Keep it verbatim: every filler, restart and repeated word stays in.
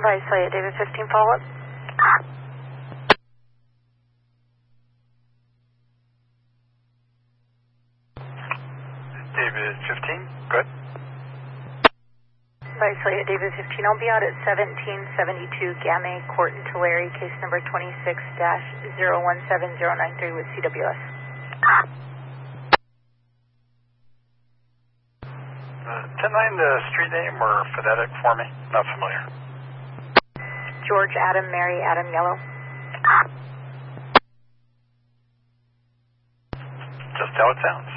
Vice David fifteen follow-up. David fifteen, good. Vice David fifteen, I'll be out at seventeen seventy-two Gamay Court in Tulare, case number twenty-six dash zero one seven zero nine three with C W S. Uh, ten nine, the street name or phonetic for me? Not familiar. George Adam, Mary Adam, Yellow. Just how it sounds.